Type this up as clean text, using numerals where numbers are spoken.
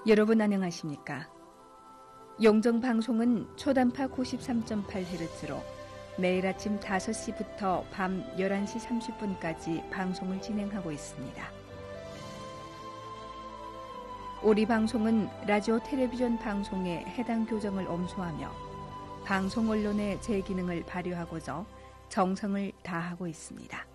여러분 안녕하십니까? 용정방송은 초단파 93.8Hz로 매일 아침 5시부터 밤 11시 30분까지 방송을 진행하고 있습니다. 우리 방송은 라디오 텔레비전 방송의 해당 교정을 엄수하며 방송 언론의 제 기능을 발휘하고자 정성을 다하고 있습니다.